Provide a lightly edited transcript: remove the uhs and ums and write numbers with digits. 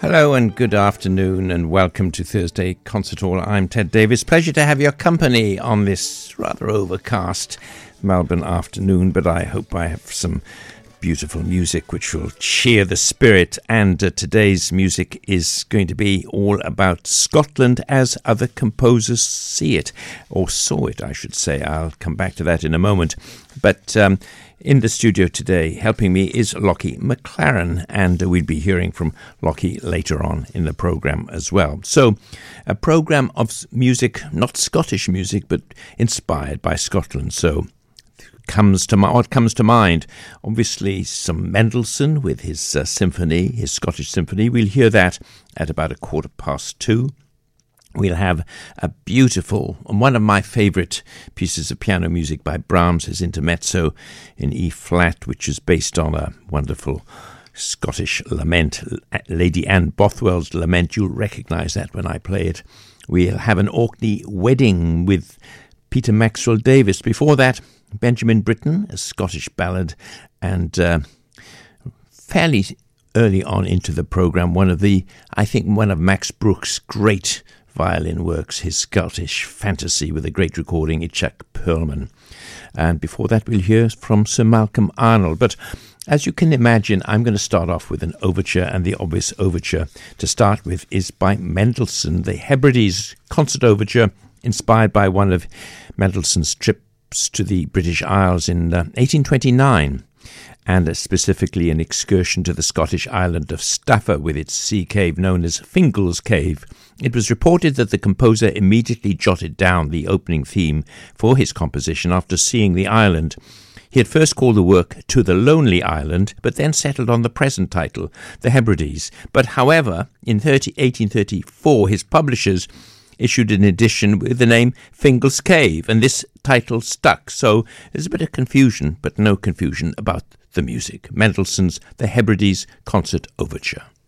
Hello and good afternoon and welcome to Thursday Concert Hall. I'm Ted Davis. Pleasure to have your company on this rather overcast Melbourne afternoon, but I hope I have some beautiful music which will cheer the spirit, and today's music is going to be all about Scotland as other composers see it, or saw it I should say. I'll come back to that in a moment, but in the studio today helping me is Lockie McLaren, and we'll be hearing from Lockie later on in the programme as well. So a programme of music, not Scottish music, but inspired by Scotland. So what comes to mind? Obviously some Mendelssohn with his symphony, his Scottish symphony. We'll hear that at about 2:15. We'll have a beautiful, one of my favourite pieces of piano music by Brahms, his Intermezzo in E-flat, which is based on a wonderful Scottish lament, Lady Anne Bothwell's lament. You'll recognise that when I play it. We'll have an Orkney wedding with Peter Maxwell Davies. Before that, Benjamin Britten, a Scottish ballad, and fairly early on into the programme, one of Max Bruch's great violin works, his Scottish Fantasy, with a great recording, Itzhak Perlman. And before that, we'll hear from Sir Malcolm Arnold. But as you can imagine, I'm going to start off with an overture, and the obvious overture to start with is by Mendelssohn, the Hebrides Concert Overture, inspired by one of Mendelssohn's trips to the British Isles in 1829, and specifically an excursion to the Scottish island of Staffa with its sea cave known as Fingal's Cave. It was reported that the composer immediately jotted down the opening theme for his composition after seeing the island. He had first called the work To the Lonely Island, but then settled on the present title, The Hebrides. But however, in 1834, his publishers issued an edition with the name Fingal's Cave, and this title stuck. So there's a bit of confusion, but no confusion about the music. Mendelssohn's The Hebrides Concert Overture.